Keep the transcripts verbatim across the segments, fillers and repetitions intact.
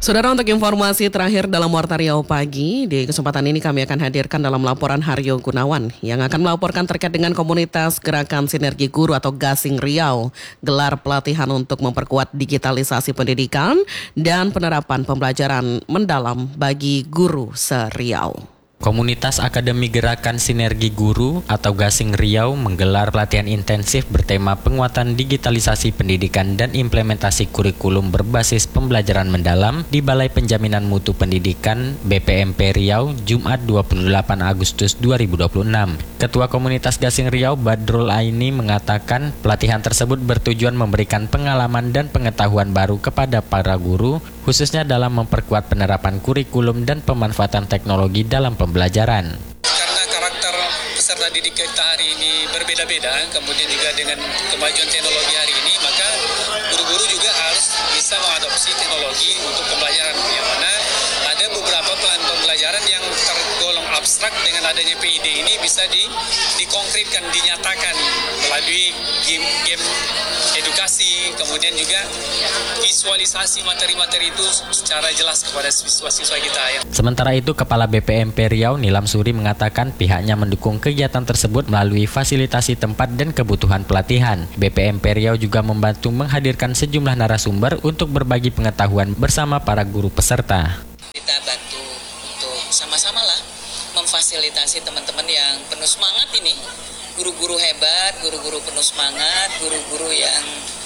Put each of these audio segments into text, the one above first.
Saudara, untuk informasi terakhir dalam Warta Riau Pagi, di kesempatan ini kami akan hadirkan dalam laporan Haryo Gunawan yang akan melaporkan terkait dengan komunitas Gerakan Sinergi Guru atau Gasing Riau, gelar pelatihan untuk memperkuat digitalisasi pendidikan dan penerapan pembelajaran mendalam bagi guru se-Riau. Komunitas Akademi Gerakan Sinergi Guru atau Gasing Riau menggelar pelatihan intensif bertema penguatan digitalisasi pendidikan dan implementasi kurikulum berbasis pembelajaran mendalam di Balai Penjaminan Mutu Pendidikan B P M P Riau Jumat dua puluh delapan Agustus dua ribu dua puluh enam. Ketua Komunitas Gasing Riau Badrul Aini mengatakan pelatihan tersebut bertujuan memberikan pengalaman dan pengetahuan baru kepada para guru, khususnya dalam memperkuat penerapan kurikulum dan pemanfaatan teknologi dalam pembelajaran. Karena karakter peserta didik kita hari ini berbeda-beda, kemudian juga dengan kemajuan teknologi hari ini, maka guru-guru juga harus bisa mengadopsi teknologi untuk pembelajaran. Yang mana ada beberapa pelan pembelajaran yang tergolong abstrak, dengan adanya P I D ini bisa di, dikonkretkan, dinyatakan melalui game-game edukasi, kemudian juga visualisasi materi-materi itu secara jelas kepada siswa-siswa kita. Ya. Sementara itu, Kepala B P M P Riau Nilam Suri mengatakan pihaknya mendukung kegiatan tersebut melalui fasilitasi tempat dan kebutuhan pelatihan. B P M P Riau juga membantu menghadirkan sejumlah narasumber untuk berbagi pengetahuan bersama para guru peserta. Kita bantu untuk sama-sama lah memfasilitasi teman-teman yang penuh semangat ini. Guru-guru hebat, guru-guru penuh semangat, guru-guru yang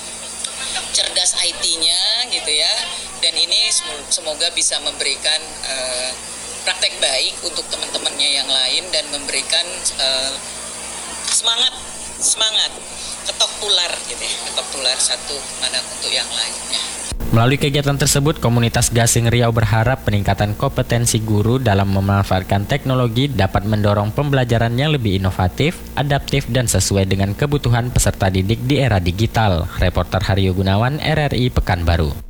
cerdas I T-nya gitu ya. Dan ini semoga bisa memberikan uh, praktek baik untuk teman-temannya yang lain dan memberikan uh, semangat, semangat, ketok tular gitu ya, ketok tular satu mana untuk yang lainnya. Melalui kegiatan tersebut, komunitas Gasing Riau berharap peningkatan kompetensi guru dalam memanfaatkan teknologi dapat mendorong pembelajaran yang lebih inovatif, adaptif, dan sesuai dengan kebutuhan peserta didik di era digital. Reporter Haryo Gunawan, R R I Pekanbaru.